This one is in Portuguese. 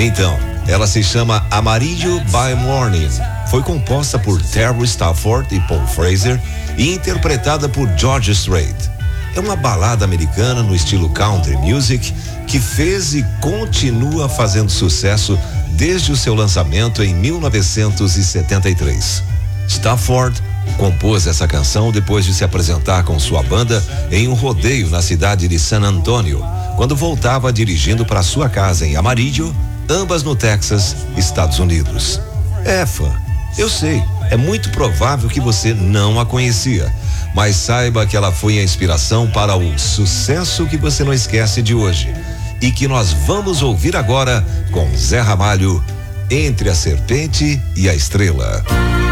Então, ela se chama Amarillo by Morning. Foi composta por Terry Stafford e Paul Fraser e interpretada por George Strait. É uma balada americana no estilo country music que fez e continua fazendo sucesso desde o seu lançamento em 1973. Stafford compôs essa canção depois de se apresentar com sua banda em um rodeio na cidade de San Antonio, quando voltava dirigindo para sua casa em Amarillo, ambas no Texas, Estados Unidos. É, fã, eu sei, é muito provável que você não a conhecia, mas saiba que ela foi a inspiração para o sucesso que você não esquece de hoje e que nós vamos ouvir agora com Zé Ramalho, Entre a Serpente e a Estrela.